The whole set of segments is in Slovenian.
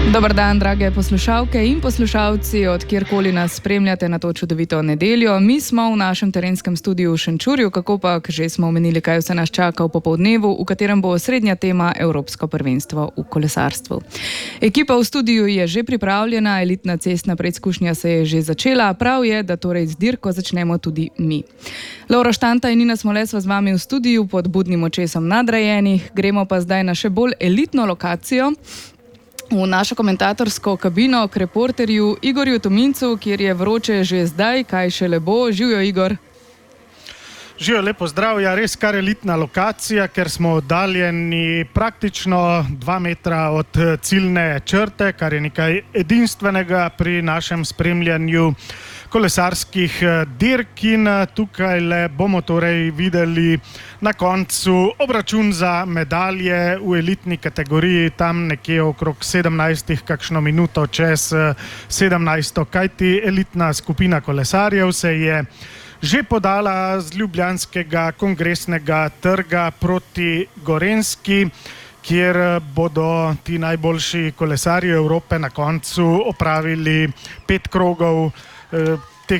Dobar dan, drage poslušalke in poslušalci, od kjerkoli nas spremljate na to čudovito nedeljo. Mi smo v našem terenskem studiu v Šenčurju, kako pa že smo omenili, kaj vse nas čaka v popoldnevu, v katerem bo osrednja tema Evropsko prvenstvo v kolesarstvu. Ekipa v studiu je že pripravljena, elitna cestna preizkušnja se je že začela, prav je, da torej z dirko začnemo tudi mi. Lovro Štanta in Nina Smole sva z vami v studiu pod budnim očesom nadrejenih, gremo pa zdaj na še bolj elitno lokacijo, v našo komentatorsko kabino k reporterju Igorju Tomincu, kjer je vroče že zdaj, kaj šele bo. Živjo, Igor. Živijo, lepo zdrav. Ja, res kar elitna lokacija, ker smo oddaljeni praktično 2 metra od ciljne črte, kar je nekaj edinstvenega pri našem spremljanju kolesarskih dirk, in tukaj bomo torej videli na koncu obračun za medalje v elitni kategoriji, tam nekje okrog 17, kakšno minuto čez 17, kajti elitna skupina kolesarjev se je že podala z ljubljanskega kongresnega trga proti Gorenjski, kjer bodo ti najboljši kolesarji Evrope na koncu opravili 5 krogov teh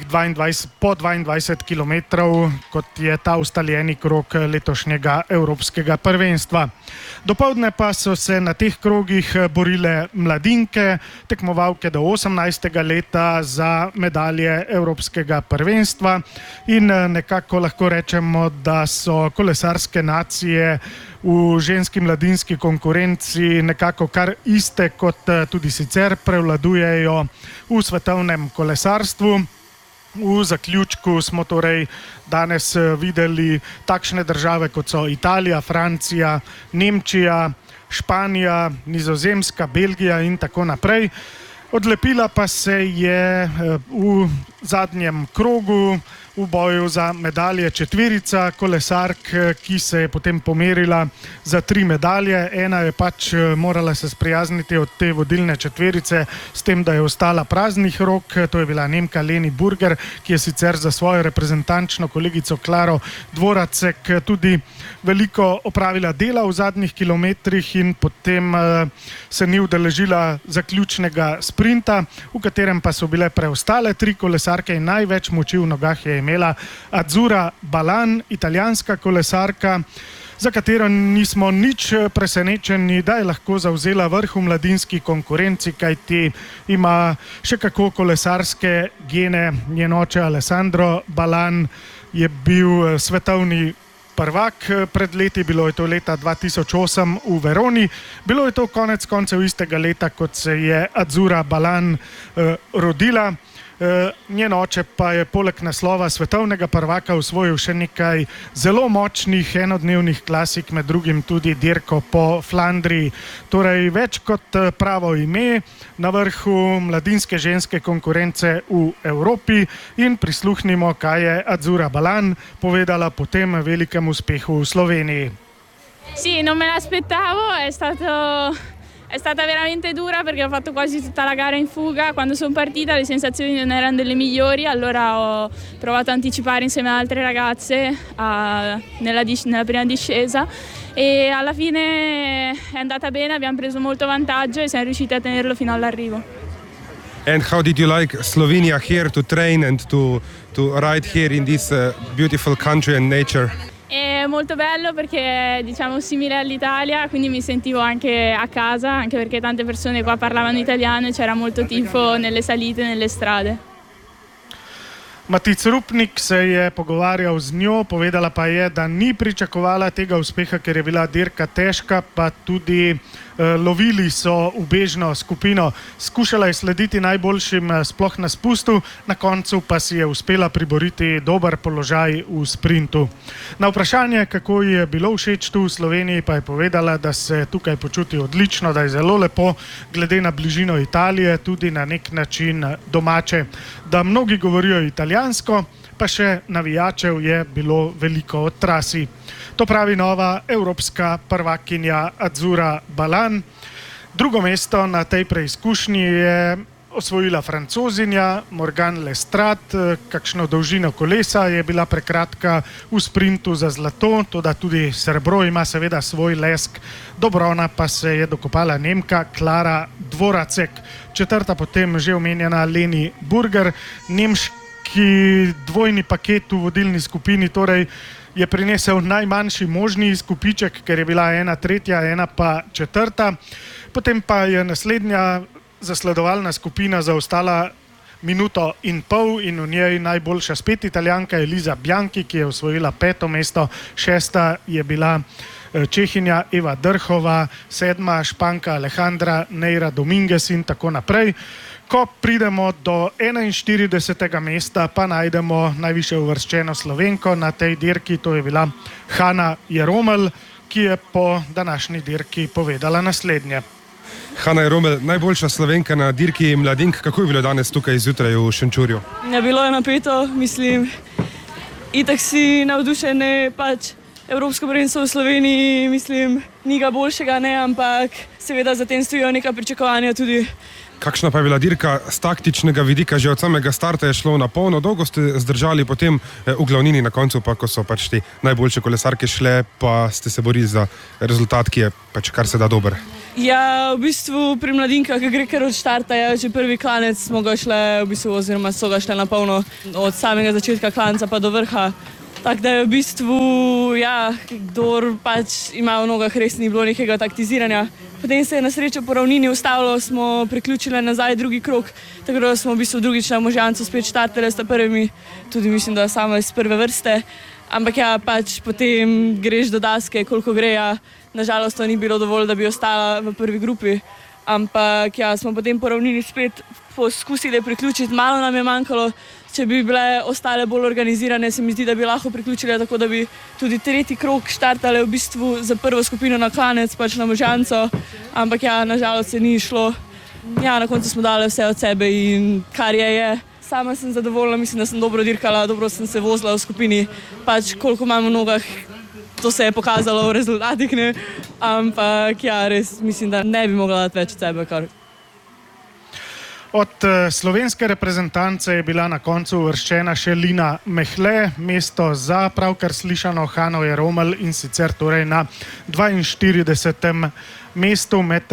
22 kilometrov, kot je ta ustaljeni krog letošnjega Evropskega prvenstva. Dopoldne pa so se na teh krogih borile mladinke, tekmovalke do 18. leta za medalje Evropskega prvenstva, in nekako lahko rečemo, da so kolesarske nacije v ženski mladinski konkurenci nekako kar iste, kot tudi sicer prevladujejo v svetovnem kolesarstvu. V zaključku smo torej danes videli takšne države, kot so Italija, Francija, Nemčija, Španija, Nizozemska, Belgija in tako naprej. Odlepila pa se je v zadnjem krogu v boju za medalje četverica kolesark, ki se je potem pomerila za 3 medalje. Ena je pač morala se sprijazniti od te vodilne četverice s tem, da je ostala praznih rok. To je bila Nemka Leni Burger, ki je sicer za svojo reprezentančno kolegico Klaro Dvoracek tudi veliko opravila dela v zadnjih kilometrih in potem se ni udeležila zaključnega sprinta, v katerem pa so bile preostale 3 kolesarke in največ moči v nogah je imela Azzurra Balan, italijanska kolesarka, za katero nismo nič presenečeni, da je lahko zavzela vrh v mladinski konkurenci, kajti ima še kako kolesarske gene. Njen oče Alessandro Balan je bil svetovni prvak pred leti, bilo je to leta 2008 v Veroni. Bilo je to konec koncev istega leta, kot se je Azzurra Balan rodila. Njen oče pa je poleg naslova svetovnega prvaka osvojil še nekaj zelo močnih enodnevnih klasik, med drugim tudi dirko po Flandriji. Torej več kot pravo ime na vrhu mladinske ženske konkurence v Evropi, in prisluhnimo, kaj je Azzurra Balan povedala po tem velikem uspehu v Sloveniji. Sì, non me l'aspettavo, è stata veramente dura perché ho fatto quasi tutta la gara in fuga. Quando sono partita le sensazioni non erano delle migliori, allora ho provato a anticipare insieme ad altre ragazze nella prima discesa e alla fine è andata bene, abbiamo preso molto vantaggio e siamo riusciti a tenerlo fino all'arrivo. And how did you like Slovenia here to train and to ride here in this beautiful country and nature? È molto bello perché è, diciamo, simile all'Italia, quindi mi sentivo anche a casa, anche perché tante persone qua parlavano italiano e c'era molto tifo nelle salite, nelle strade. Matic Rupnik se je pogovarjal z njo, povedala pa je, da ni pričakovala tega uspeha, ker je bila dirka težka, pa tudi lovili so ubežno skupino. Skušala je slediti najboljšim sploh na spustu, na koncu pa si je uspela priboriti dober položaj v sprintu. Na vprašanje, kako ji je bilo všeč tu v Sloveniji, pa je povedala, da se tukaj počuti odlično, da je zelo lepo, glede na bližino Italije, tudi na nek način domače, da mnogi govorijo italijansko, pa še navijačev je bilo veliko od trasi. To pravi nova evropska prvakinja Azzurra Balan. Drugo mesto na tej preizkušnji je osvojila Francozinja Morgan Lestrade, kakšno dolžino kolesa je bila prekratka v sprintu za zlato, toda tudi srebro ima seveda svoj lesk, do brona pa se je dokopala Nemka Klara Dvoracek. Četrta potem že omenjena Leni Burger, nemški dvojni paket v vodilni skupini, torej je prinesel najmanjši možni izkupiček, ker je bila ena tretja, ena pa četrta. Potem pa je naslednja zasledovalna skupina zaostala minuto in pol in v njej najboljša spet Italijanka Elisa Bianchi, ki je osvojila 5. mesto, 6. je bila Čehinja Eva Drhova, 7. Španka Alejandra Neira Dominguez in tako naprej. Ko pridemo do 41. mesta, pa najdemo najvišje uvrščeno Slovenko na tej dirki, to je bila Hana Jeromel, ki je po današnji dirki povedala naslednje. Hana Jeromel, najboljša Slovenka na dirki mladink, kako je bilo danes tukaj zjutraj v Šenčurju? Ja, bilo je napeto, mislim, itak si navdušen, pač Evropsko prvenstvo v Sloveniji, mislim, ni ga boljšega, ne, ampak seveda za tem stojijo neka pričakovanja tudi. Kakšna pa je bila dirka z taktičnega vidika? Že od samega starta je šlo na polno, dolgo ste zdržali, potem v glavnini na koncu, pa ko so pač ti najboljše kolesarke šle, pa ste se borili za rezultat, ki je pač kar se da dober. Ja, v bistvu pri mladinkah, ki gre kar od štarta, je že prvi klanec smo ga šle, v bistvu, oziroma so ga šle na polno od samega začetka klanca pa do vrha. Tako da je v bistvu, ja, kdor pač ima v nogah, res ni bilo nekega taktiziranja. Potem se je na srečo po ravnini ustavilo, smo priključili nazaj drugi krog, tako da smo v bistvu drugič na Možancu spet štartali s prvimi, tudi mislim, da sama iz prve vrste. Ampak ja, pač potem greš do daske, koliko gre, ja, nažalost to ni bilo dovolj, da bi ostala v prvi grupi. Ampak ja, smo potem po ravnini spet poskusili priključiti, malo nam je manjkalo. Če bi bile ostale bolj organizirane, se mi zdi, da bi lahko priključile tako, da bi tudi tretji krog štartale v bistvu za prvo skupino na klanec, pač na Možanco. Ampak ja, nažalost se ni šlo. Ja, na koncu smo dali vse od sebe in kar je. Sama sem zadovoljna, mislim, da sem dobro dirkala, dobro sem se vozila v skupini. Pač koliko imam v nogah, to se je pokazalo v rezultatih, ne. Ampak ja, res mislim, da ne bi mogla dati več od sebe, kar. Od slovenske reprezentance je bila na koncu uvrščena še Lina Mehle, mesto za pravkar slišano Hano Jeromel in sicer torej na 42. mestu med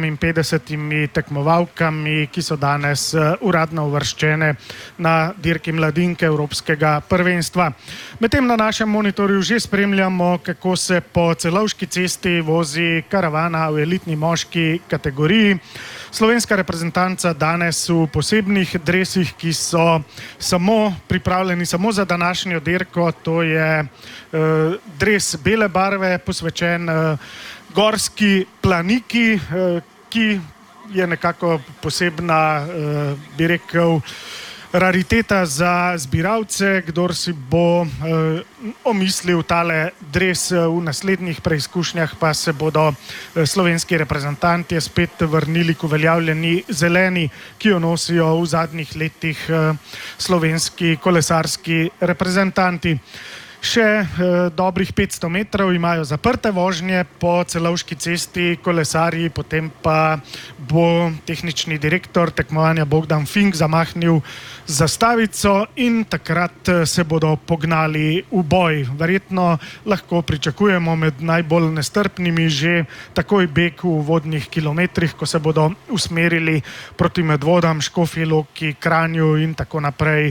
57 tekmovalkami, ki so danes uradno uvrščene na dirki mladinke Evropskega prvenstva. Medtem na našem monitorju že spremljamo, kako se po Celovški cesti vozi karavana v elitni moški kategoriji. Slovenska reprezentanca danes v posebnih dresih, ki so pripravljeni samo za današnjo dirko, to je dres bele barve, posvečen gorski planiki, ki je nekako posebna, bi rekel, rariteta za zbiralce. Kdor si bo omislil tale dres v naslednjih preizkušnjah, pa se bodo slovenski reprezentanti spet vrnili k uveljavljeni zeleni, ki jo nosijo v zadnjih letih slovenski kolesarski reprezentanti. Še dobrih 500 metrov imajo zaprte vožnje po Celovški cesti kolesarji, potem pa bo tehnični direktor tekmovanja Bogdan Fink zamahnil zastavico in takrat se bodo pognali v boj. Verjetno lahko pričakujemo med najbolj nestrpnimi že takoj beg v uvodnih kilometrih, ko se bodo usmerili proti Medvodam, Škofji Loki, Kranju in tako naprej.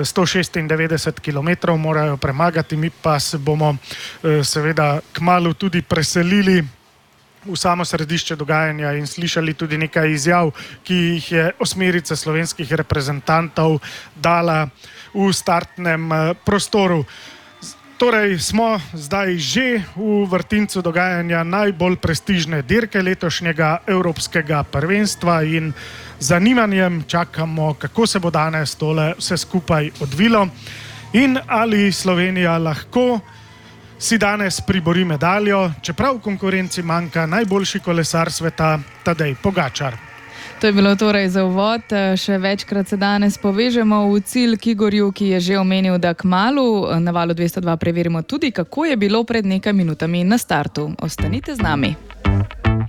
196 kilometrov morajo premagati, mi pa se bomo seveda kmalu tudi preselili v samo središče dogajanja in slišali tudi nekaj izjav, ki jih je osmerica slovenskih reprezentantov dala v startnem prostoru. Torej smo zdaj že v vrtincu dogajanja najbolj prestižne dirke letošnjega Evropskega prvenstva in zanimanjem čakamo, kako se bo danes tole vse skupaj odvilo in ali Slovenija lahko si danes pribori medaljo, čeprav v konkurenci manjka najboljši kolesar sveta Tadej Pogačar. To je bilo torej za uvod. Še večkrat se danes povežemo v cilj Kigorju, ki je že omenil, da kmalu na Valu 202 preverimo tudi, kako je bilo pred nekaj minutami na startu. Ostanite z nami.